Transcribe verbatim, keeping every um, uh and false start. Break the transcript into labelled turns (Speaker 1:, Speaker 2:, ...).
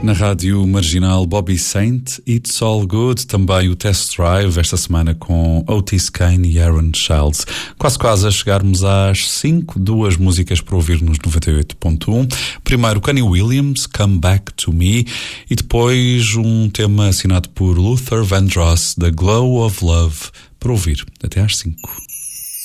Speaker 1: Na Rádio Marginal, Bobby Saint, It's All Good, também o Test Drive, esta semana com Otis Kane e Aaron Childs. Quase quase a chegarmos às cinco, duas músicas para ouvir nos noventa e oito ponto um. Primeiro, Kenny Williams, Come Back to Me, e depois um tema assinado por Luther Vandross, The Glow of Love, para ouvir até às cinco.